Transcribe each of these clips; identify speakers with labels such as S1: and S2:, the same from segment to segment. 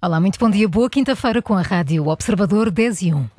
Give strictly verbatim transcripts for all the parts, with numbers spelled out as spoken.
S1: Olá, muito bom dia. Boa quinta-feira com a Rádio Observador dez e um.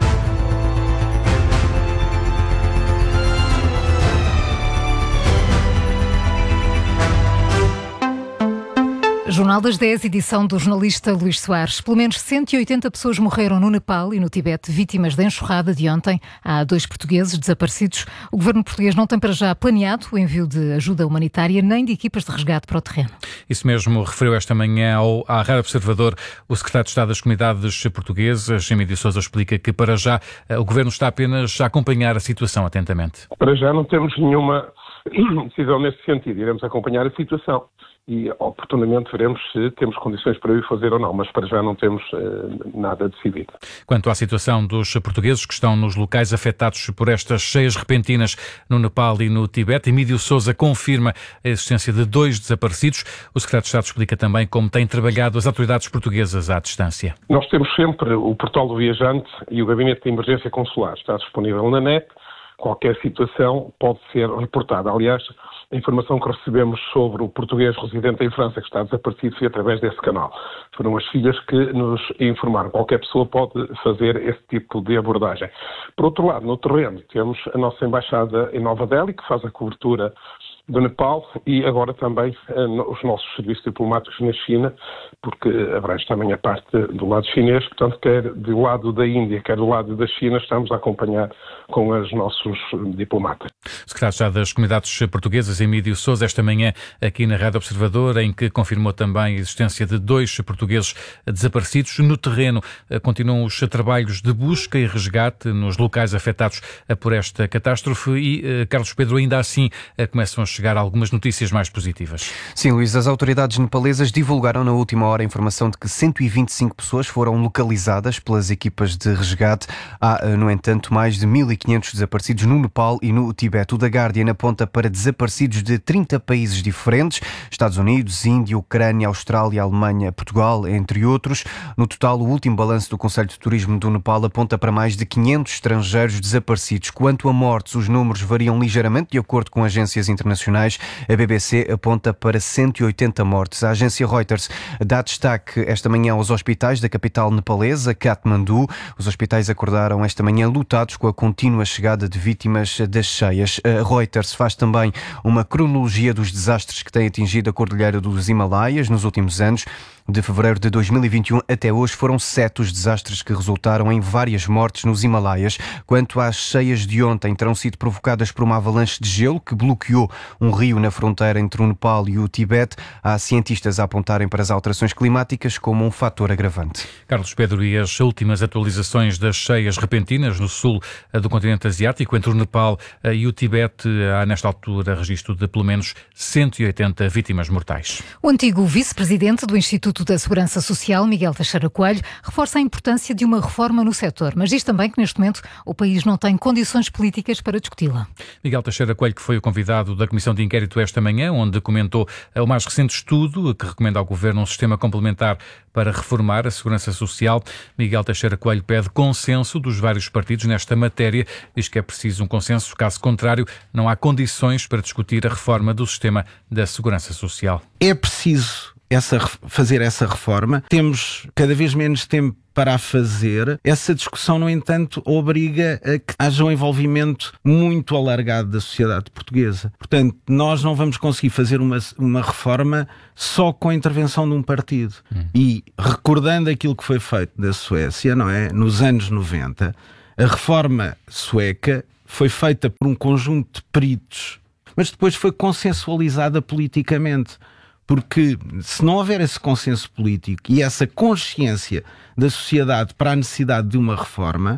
S1: Jornal das dez, edição do jornalista Luís Soares. Pelo menos cento e oitenta pessoas morreram no Nepal e no Tibete, vítimas da enxurrada de ontem. Há dois portugueses desaparecidos. O governo português não tem para já planeado o envio de ajuda humanitária nem de equipas de resgate para o terreno. Isso mesmo referiu esta manhã ao, à Rádio Observador o secretário de Estado das Comunidades Portuguesas, Emílio Sousa, explica que para já o governo está apenas a acompanhar a situação atentamente.
S2: Para já não temos nenhuma decisão nesse sentido. Iremos acompanhar a situação e oportunamente veremos se temos condições para o fazer ou não, mas para já não temos uh, nada decidido.
S1: Quanto à situação dos portugueses que estão nos locais afetados por estas cheias repentinas no Nepal e no Tibete, Emílio Sousa confirma a existência de dois desaparecidos. O secretário de Estado explica também como têm trabalhado as autoridades portuguesas à distância.
S2: Nós temos sempre o portal do viajante e o gabinete de emergência consular. Está disponível na net. Qualquer situação pode ser reportada. Aliás, a informação que recebemos sobre o português residente em França que está desaparecido foi através desse canal. Foram as filhas que nos informaram. Qualquer pessoa pode fazer esse tipo de abordagem. Por outro lado, no terreno, temos a nossa embaixada em Nova Delhi, que faz a cobertura do Nepal, e agora também uh, os nossos serviços diplomáticos na China, porque abrange também a parte do lado chinês, portanto, quer do lado da Índia, quer do lado da China, estamos a acompanhar com os nossos diplomatas.
S1: O secretário de Estado das Comunidades Portuguesas, Emílio Sousa, esta manhã aqui na Rádio Observador, em que confirmou também a existência de dois portugueses desaparecidos. No terreno continuam os trabalhos de busca e resgate nos locais afetados por esta catástrofe e, Carlos Pedro, ainda assim começam a chegar algumas notícias mais positivas.
S3: Sim, Luís, as autoridades nepalesas divulgaram na última hora a informação de que cento e vinte e cinco pessoas foram localizadas pelas equipas de resgate. Há, no entanto, mais de mil e quinhentos desaparecidos no Nepal e no Tibete. O The Guardian aponta para desaparecidos de trinta países diferentes: Estados Unidos, Índia, Ucrânia, Austrália, Alemanha, Portugal, entre outros. No total, o último balanço do Conselho de Turismo do Nepal aponta para mais de quinhentos estrangeiros desaparecidos. Quanto a mortes, os números variam ligeiramente de acordo com agências internacionais. A B B C aponta para cento e oitenta mortes. A agência Reuters dá destaque esta manhã aos hospitais da capital nepalesa, Katmandu. Os hospitais acordaram esta manhã lutados com a contínua chegada de vítimas das cheias. A Reuters faz também uma cronologia dos desastres que têm atingido a Cordilheira dos Himalaias nos últimos anos. De fevereiro de dois mil e vinte e um até hoje foram sete os desastres que resultaram em várias mortes nos Himalaias. Quanto às cheias de ontem, terão sido provocadas por uma avalanche de gelo que bloqueou um rio na fronteira entre o Nepal e o Tibete. Há cientistas a apontarem para as alterações climáticas como um fator agravante.
S1: Carlos Pedro, e as últimas atualizações das cheias repentinas no sul do continente asiático, entre o Nepal e o Tibete, há nesta altura registro de pelo menos cento e oitenta vítimas mortais.
S4: O antigo vice-presidente do Instituto da Segurança Social, Miguel Teixeira Coelho, reforça a importância de uma reforma no setor, mas diz também que neste momento o país não tem condições políticas para discuti-la.
S1: Miguel Teixeira Coelho, que foi o convidado da Comissão de Inquérito esta manhã, onde comentou o mais recente estudo que recomenda ao Governo um sistema complementar para reformar a Segurança Social. Miguel Teixeira Coelho pede consenso dos vários partidos nesta matéria, diz que é preciso um consenso, caso contrário não há condições para discutir a reforma do sistema da Segurança Social.
S5: É preciso Essa, fazer essa reforma. Temos cada vez menos tempo para a fazer. Essa discussão, no entanto, obriga a que haja um envolvimento muito alargado da sociedade portuguesa. Portanto, nós não vamos conseguir fazer uma, uma reforma só com a intervenção de um partido. Hum. E recordando aquilo que foi feito da Suécia, não é? Nos anos noventa, a reforma sueca foi feita por um conjunto de peritos, mas depois foi consensualizada politicamente. Porque se não houver esse consenso político e essa consciência da sociedade para a necessidade de uma reforma,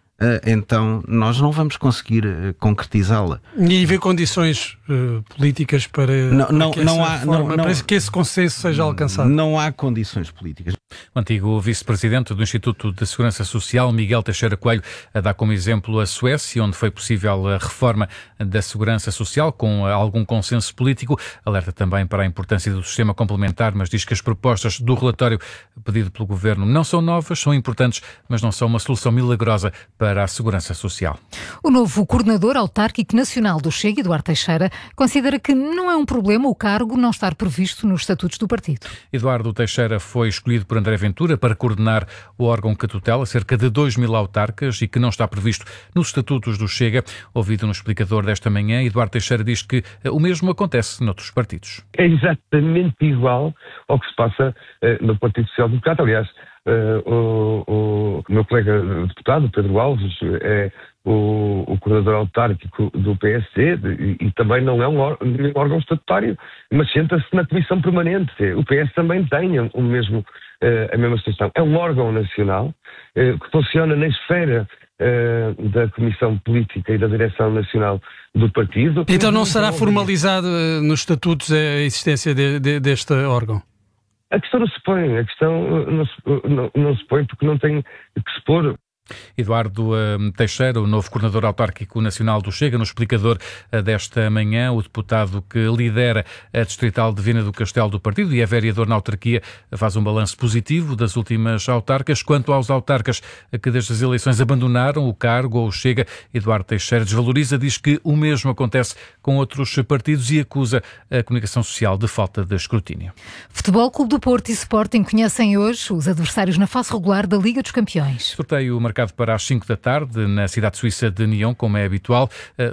S5: então nós não vamos conseguir concretizá-la.
S6: E haver condições uh, políticas para,
S5: não, não,
S6: para que,
S5: não
S6: essa
S5: há,
S6: reforma,
S5: não, não,
S6: para que esse consenso seja alcançado.
S5: Não há condições políticas.
S1: O antigo vice-presidente do Instituto de Segurança Social, Miguel Teixeira Coelho, dá como exemplo a Suécia, onde foi possível a reforma da Segurança Social com algum consenso político. Alerta também para a importância do sistema complementar, mas diz que as propostas do relatório pedido pelo Governo não são novas, são importantes, mas não são uma solução milagrosa para
S7: para a Segurança Social.
S1: O novo coordenador autárquico nacional do Chega, Eduardo Teixeira, considera que não é um problema o cargo não estar previsto nos estatutos do partido.
S7: Eduardo Teixeira foi escolhido por André Ventura para coordenar o órgão que tutela cerca de dois mil autarcas e que não está previsto nos estatutos do Chega. Ouvido no explicador desta manhã, Eduardo Teixeira diz que o mesmo acontece noutros partidos.
S8: É exatamente igual ao que se passa uh, no Partido Social Democrata. Aliás, uh, o, o meu colega deputado, Pedro Alves, é o, o coordenador autárquico do P S D e, e também não é um órgão, órgão estatutário, mas senta-se na comissão permanente. O P S também tem o mesmo, uh, a mesma situação. É um órgão nacional uh, que funciona na esfera uh, da Comissão Política e da Direção Nacional do partido.
S6: Então não será formalizado uh, nos estatutos a existência de, de, deste órgão?
S8: A questão não se põe, a questão não se, não, não se põe porque não tem que se pôr.
S7: Eduardo uh, Teixeira, o novo coordenador autárquico nacional do Chega, no explicador uh, desta manhã, o deputado que lidera a distrital de Viana do Castelo do partido e é vereador na autarquia, faz um balanço positivo das últimas autarcas. Quanto aos autarcas que desde as eleições abandonaram o cargo ou o Chega, Eduardo Teixeira desvaloriza, diz que o mesmo acontece com outros partidos e acusa a comunicação social de falta de escrutínio.
S1: Futebol Clube do Porto e Sporting conhecem hoje os adversários na fase regular da Liga dos Campeões.
S7: Sorteio marcado para as cinco da tarde na cidade suíça de Nyon, como é habitual,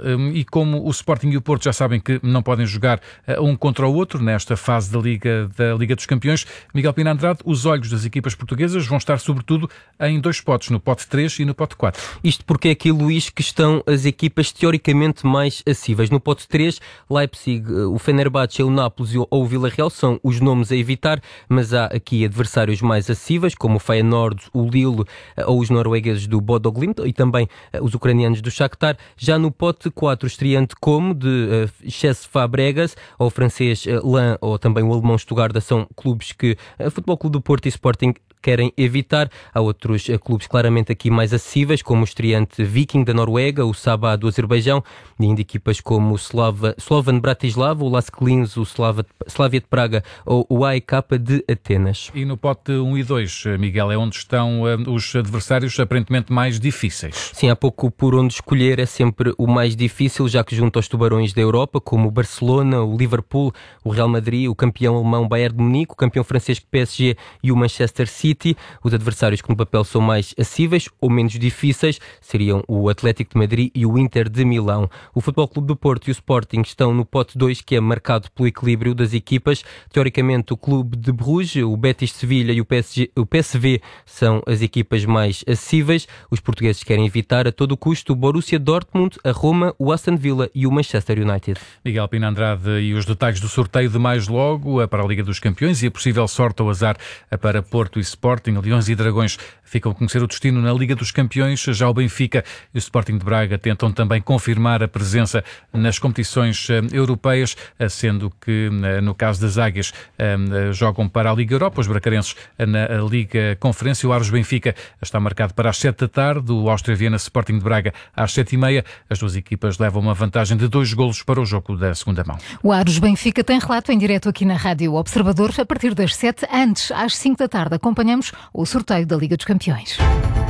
S7: e como o Sporting e o Porto já sabem que não podem jogar um contra o outro nesta fase da Liga, da Liga dos Campeões, Miguel Pina Andrade, os olhos das equipas portuguesas vão estar sobretudo em dois potes, no pote três e no pote quatro.
S9: Isto porque é aqui, Luís, que estão as equipas teoricamente mais acessíveis. No pote três, Leipzig, o Fenerbahçe, o Nápoles ou o Villarreal são os nomes a evitar, mas há aqui adversários mais acessíveis, como o Feyenoord, o Lille ou os noruegueses do Bodo Glimt e também uh, os ucranianos do Shakhtar. Já no pote quatro, estreante como de uh, Cesc Fabregas, ou o francês uh, Lan, ou também o alemão Stuttgart, são clubes que uh, Futebol Clube do Porto e Sporting querem evitar. Há outros uh, clubes claramente aqui mais acessíveis, como o estreante Viking da Noruega, o Sabah do Azerbaijão, e ainda equipas como o Slava, Slovan Bratislava, o Lask Linz, o Slava, Slavia de Praga ou o A E K de Atenas.
S7: E no pote um e dois, Miguel, é onde estão uh, os adversários aparentemente mais difíceis.
S9: Sim, há pouco por onde escolher, é sempre o mais difícil, já que junto aos tubarões da Europa, como o Barcelona, o Liverpool, o Real Madrid, o campeão alemão Bayern de Munique, o campeão francês P S G e o Manchester City, os adversários que no papel são mais acessíveis ou menos difíceis seriam o Atlético de Madrid e o Inter de Milão. O Futebol Clube do Porto e o Sporting estão no pote dois, que é marcado pelo equilíbrio das equipas. Teoricamente, o Clube de Bruges, o Betis de Sevilha e o P S G, o P S V são as equipas mais acessíveis. Os portugueses querem evitar a todo custo o Borussia Dortmund, a Roma, o Aston Villa e o Manchester United.
S7: Miguel Pina Andrade, e os detalhes do sorteio de mais logo para a Liga dos Campeões e a possível sorte ao azar para Porto e Sporting, Leões e Dragões ficam a conhecer o destino na Liga dos Campeões. Já o Benfica e o Sporting de Braga tentam também confirmar a presença nas competições europeias, sendo que no caso das Águias jogam para a Liga Europa, os bracarenses na Liga Conferência. O Aros Benfica está marcado para as sete da tarde, o Áustria Viena Sporting de Braga às sete e meia. As duas equipas levam uma vantagem de dois golos para o jogo da segunda mão.
S1: O Aros Benfica tem relato em direto aqui na Rádio Observador a partir das sete, antes às cinco da tarde. Acompanhamos o sorteio da Liga dos Campeões.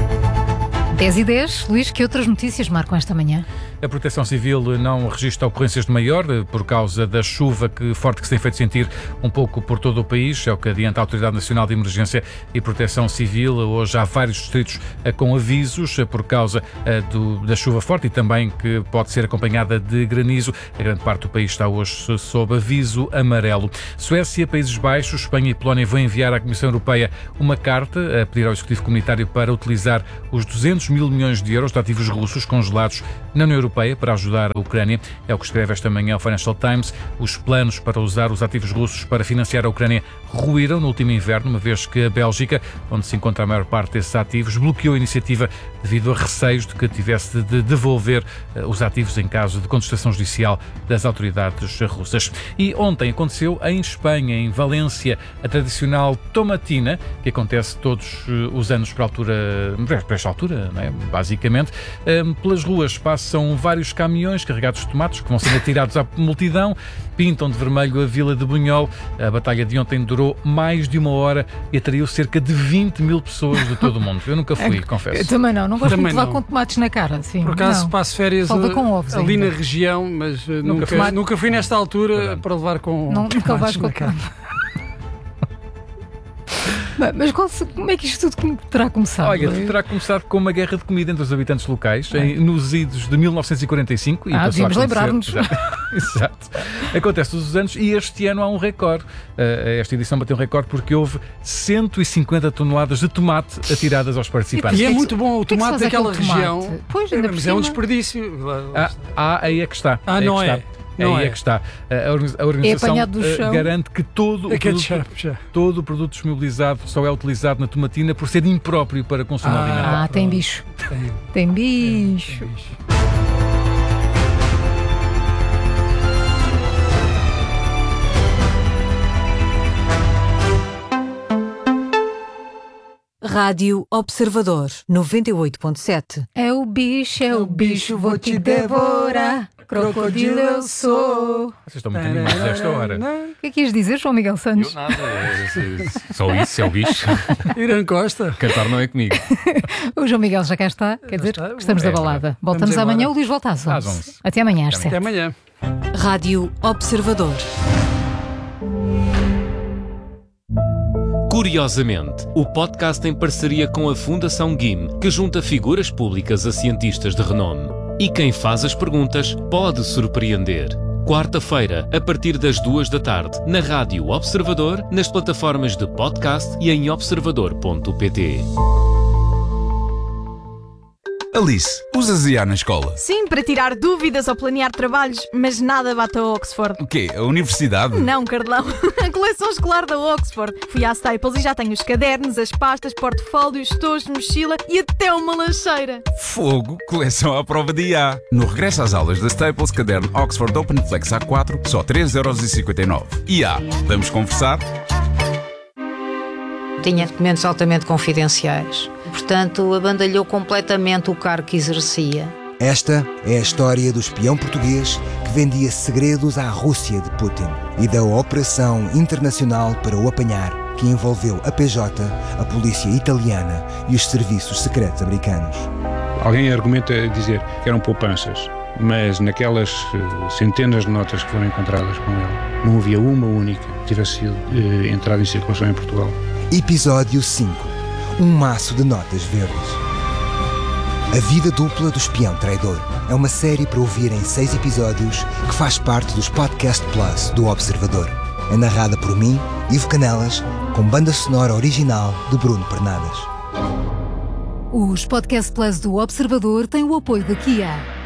S1: dez e dez. Luís, que outras notícias marcam esta manhã?
S7: A Proteção Civil não registra ocorrências de maior por causa da chuva que, forte que se tem feito sentir um pouco por todo o país. É o que adianta a Autoridade Nacional de Emergência e Proteção Civil. Hoje há vários distritos com avisos por causa do, da chuva forte e também que pode ser acompanhada de granizo. A grande parte do país está hoje sob aviso amarelo. Suécia, Países Baixos, Espanha e Polónia vão enviar à Comissão Europeia uma carta a pedir ao Executivo Comunitário para utilizar os duzentos mil milhões de euros de ativos russos congelados na União Europeia para ajudar a Ucrânia. É o que escreve esta manhã o Financial Times. Os planos para usar os ativos russos para financiar a Ucrânia ruíram no último inverno, uma vez que a Bélgica, onde se encontra a maior parte desses ativos, bloqueou a iniciativa devido a receios de que tivesse de devolver os ativos em caso de contestação judicial das autoridades russas. E ontem aconteceu em Espanha, em Valência, a tradicional tomatina, que acontece todos os anos para a altura, para esta altura, não é? Basicamente. Um, pelas ruas passam vários caminhões carregados de tomates que vão sendo atirados à multidão, pintam de vermelho a Vila de Bunhol. A batalha de ontem durou mais de uma hora e atraiu cerca de vinte mil pessoas de todo o mundo. Eu nunca fui,
S1: é,
S7: confesso.
S1: Eu também não, não gosto
S6: também
S1: de levar
S6: não.
S1: com tomates na cara. Assim,
S6: Por acaso
S1: não.
S6: passo férias
S1: Falta com ovos
S6: ali
S1: ainda.
S6: na região, mas nunca, nunca,
S1: fui.
S6: nunca fui nesta altura
S7: Verdade.
S6: para levar com
S1: Não, nunca
S6: tomates
S1: vais com
S6: na
S1: a
S6: cara.
S1: Bem, Mas qual, como é que isto tudo terá começado?
S7: Olha, terá começado com uma guerra de comida entre os habitantes locais, em, nos idos de mil novecentos e quarenta e cinco. E
S1: Ah,
S7: passou a
S1: devíamos
S7: acontecer-
S1: lembrar-nos.
S7: Exato. Exato. Acontece todos os anos e este ano há um recorde. Uh, esta edição bateu um recorde porque houve cento e cinquenta toneladas de tomate atiradas aos participantes.
S6: E é muito bom o
S1: O que é que se
S6: tomate
S1: faz
S6: daquela
S1: àquele tomate?
S6: região.
S1: Pois, ainda por
S6: mas é um
S1: cima.
S6: desperdício.
S7: Ah, ah, aí é que está.
S6: Ah,
S7: Aí
S6: não
S7: que
S6: é.
S7: está.
S6: Não
S7: aí é.
S6: é.
S7: que está. A organi- a organização
S1: apanhado do
S7: uh,
S1: chão.
S7: garante que todo o,
S6: É
S7: produto,
S6: ketchup, já.
S7: todo o produto disponibilizado só é utilizado na tomatina por ser impróprio para consumo
S6: Ah.
S7: alimentar.
S1: Ah, tem bicho.
S6: Tem.
S1: Tem bicho.
S10: Rádio Observador, noventa e oito ponto sete.
S1: É o bicho, é o bicho, vou te devorar. Crocodilo eu sou.
S7: Vocês estão muito animados a esta hora.
S1: O que é que ias dizer, João Miguel Santos?
S11: Nada, só isso, é o bicho.
S6: Irã Costa.
S11: Cantar não é comigo.
S1: O João Miguel já cá está, quer dizer,
S6: está.
S1: gostamos
S7: É
S1: da balada. Voltamos
S6: Vamos
S1: amanhã,
S6: embora.
S1: o Luís volta às onze.
S7: Às onze.
S1: Até amanhã às sete.
S6: Até amanhã.
S10: Rádio Observador.
S11: Curiosamente, o podcast em parceria com a Fundação G I M, que junta figuras públicas a cientistas de renome. E quem faz as perguntas pode surpreender. Quarta-feira, a partir das duas da tarde, na Rádio Observador, nas plataformas de podcast e em observador ponto pt.
S12: Alice, usas I A na escola?
S13: Sim, para tirar dúvidas ou planear trabalhos, mas nada bate a Oxford.
S12: O quê? A universidade?
S13: Não, Carlão. A coleção escolar da Oxford. Fui à Staples e já tenho os cadernos, as pastas, portfólios, tojos, mochila e até uma lancheira.
S12: Fogo, coleção à prova de I A. No regresso às aulas da Staples, caderno Oxford Open Flex A quatro, só três euros e cinquenta e nove. I A, vamos conversar?
S14: Tinha documentos altamente confidenciais. Portanto, abandalhou completamente o cargo que exercia.
S15: Esta é a história do espião português que vendia segredos à Rússia de Putin e da operação internacional para o apanhar, que envolveu a P J, a polícia italiana e os serviços secretos americanos.
S16: Alguém argumenta dizer que eram poupanças, mas naquelas uh, centenas de notas que foram encontradas com ele, não havia uma única que tivesse sido uh, entrada em circulação em Portugal.
S15: Episódio cinco. Um maço de notas verdes. A vida dupla do espião traidor é uma série para ouvir em seis episódios que faz parte dos Podcast Plus do Observador. É narrada por mim, Ivo Canelas, com banda sonora original de Bruno Pernadas.
S1: Os Podcast Plus do Observador têm o apoio da Kia.